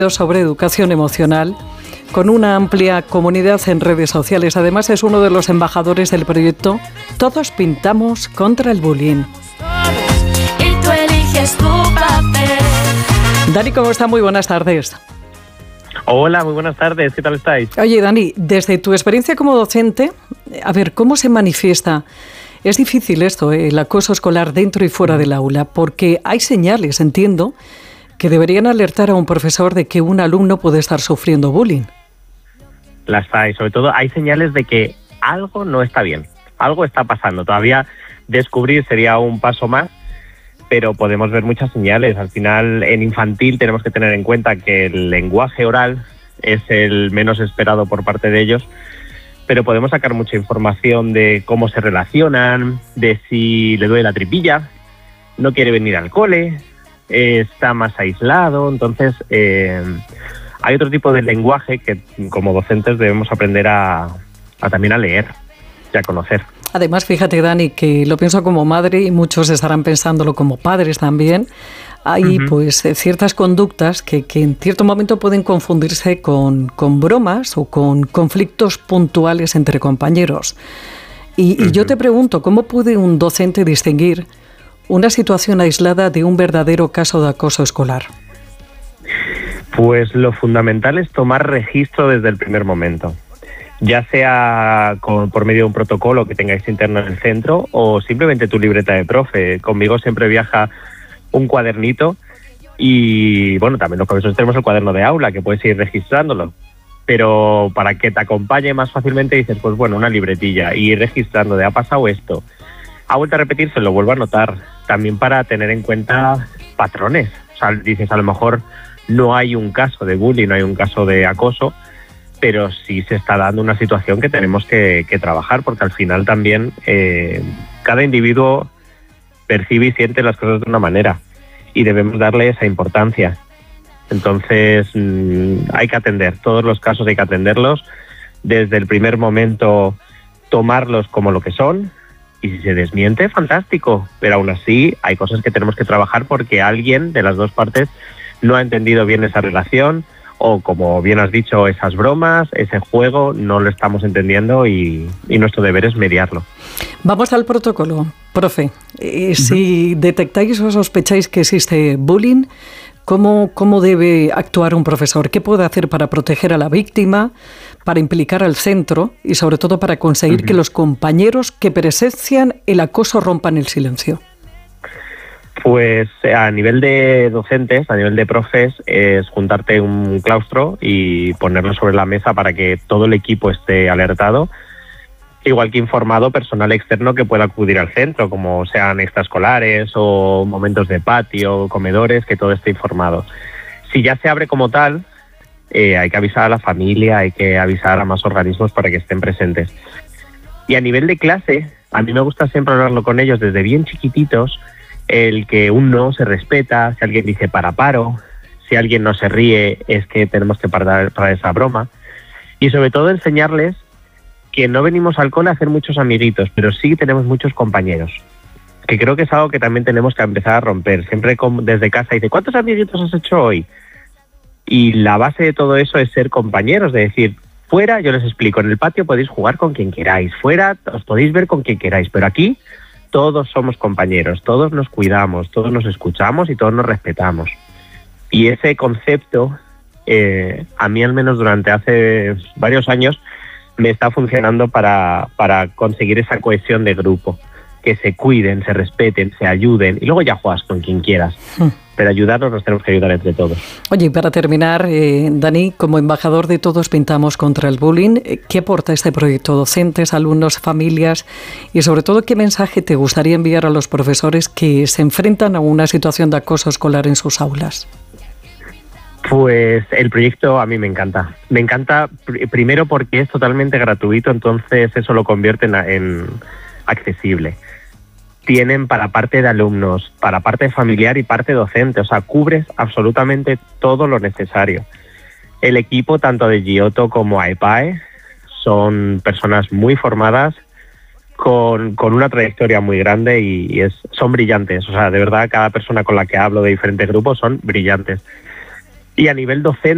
sobre educación emocional con una amplia comunidad en redes sociales. Además, es uno de los embajadores del proyecto Todos Pintamos contra el Bullying. Dani, ¿cómo está? Muy buenas tardes. Hola, muy buenas tardes. ¿Qué tal estáis? Oye, Dani, desde tu experiencia como docente, a ver, ¿cómo se manifiesta? Es difícil esto, el acoso escolar dentro y fuera del aula, porque hay señales, entiendo, que deberían alertar a un profesor de que un alumno puede estar sufriendo bullying. Las hay, sobre todo hay señales de que algo no está bien, algo está pasando. Todavía descubrir sería un paso más, pero podemos ver muchas señales. Al final, en infantil tenemos que tener en cuenta que el lenguaje oral es el menos esperado por parte de ellos, pero podemos sacar mucha información de cómo se relacionan, de si le duele la tripilla, no quiere venir al cole, está más aislado. Entonces hay otro tipo de lenguaje que como docentes debemos aprender a también a leer y a conocer. Además, fíjate, Dani, que lo pienso como madre y muchos estarán pensándolo como padres también. Hay pues ciertas conductas que en cierto momento pueden confundirse con bromas o con conflictos puntuales entre compañeros. Y yo te pregunto, ¿cómo puede un docente distinguir una situación aislada de un verdadero caso de acoso escolar? Pues lo fundamental es tomar registro desde el primer momento, ya sea por medio de un protocolo que tengáis interno en el centro o simplemente tu libreta de profe. Conmigo siempre viaja un cuadernito y, bueno, también los profesores tenemos el cuaderno de aula que puedes ir registrándolo, pero para que te acompañe más fácilmente dices, pues bueno, una libretilla y ir registrando de ha pasado esto, ha vuelto a repetirse, lo vuelvo a anotar, también para tener en cuenta patrones. O sea, dices, a lo mejor no hay un caso de bullying, no hay un caso de acoso, pero sí se está dando una situación que tenemos que trabajar, porque al final también cada individuo percibe y siente las cosas de una manera y debemos darle esa importancia. Entonces hay que atender, todos los casos hay que atenderlos, desde el primer momento tomarlos como lo que son, y si se desmiente, fantástico, pero aún así hay cosas que tenemos que trabajar porque alguien de las dos partes no ha entendido bien esa relación, o como bien has dicho, esas bromas, ese juego, no lo estamos entendiendo y nuestro deber es mediarlo. Vamos al protocolo, profe. Si detectáis o sospecháis que existe bullying, ¿cómo debe actuar un profesor? ¿Qué puede hacer para proteger a la víctima, para implicar al centro y sobre todo para conseguir que los compañeros que presencian el acoso rompan el silencio? Pues a nivel de docentes, a nivel de profes, es juntarte un claustro y ponerlo sobre la mesa para que todo el equipo esté alertado, igual que informado personal externo que pueda acudir al centro, como sean extraescolares o momentos de patio, comedores, que todo esté informado. Si ya se abre como tal, hay que avisar a la familia, hay que avisar a más organismos para que estén presentes. Y a nivel de clase, a mí me gusta siempre hablarlo con ellos desde bien chiquititos, el que un no se respeta, si alguien dice paro, si alguien no se ríe es que tenemos que parar para esa broma, y sobre todo enseñarles que no venimos al cole a hacer muchos amiguitos, pero sí tenemos muchos compañeros, que creo que es algo que también tenemos que empezar a romper. Siempre desde casa dice, ¿cuántos amiguitos has hecho hoy? Y la base de todo eso es ser compañeros, de decir, fuera, yo les explico, en el patio podéis jugar con quien queráis, fuera os podéis ver con quien queráis, pero aquí todos somos compañeros, todos nos cuidamos, todos nos escuchamos y todos nos respetamos. Y ese concepto, a mí al menos durante hace varios años, me está funcionando para conseguir esa cohesión de grupo, que se cuiden, se respeten, se ayuden, y luego ya juegas con quien quieras. Pero ayudarnos nos tenemos que ayudar entre todos. Oye, y para terminar, Dani, como embajador de Todos Pintamos contra el Bullying, ¿qué aporta este proyecto? Docentes, alumnos, familias y sobre todo, ¿qué mensaje te gustaría enviar a los profesores que se enfrentan a una situación de acoso escolar en sus aulas? Pues el proyecto a mí me encanta. Me encanta primero porque es totalmente gratuito, entonces eso lo convierte en accesible. Tienen para parte de alumnos, para parte familiar y parte docente, o sea, cubres absolutamente todo lo necesario. El equipo, tanto de Giotto como AEPAE, son personas muy formadas, con una trayectoria muy grande y son brillantes. O sea, de verdad, cada persona con la que hablo de diferentes grupos son brillantes. Y a nivel docente,